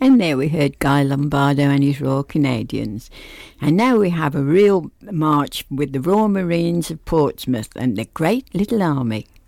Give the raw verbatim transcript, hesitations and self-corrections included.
And there we heard Guy Lombardo and his Royal Canadians. And now we have a real march with the Royal Marines of Portsmouth and the Great Little Army.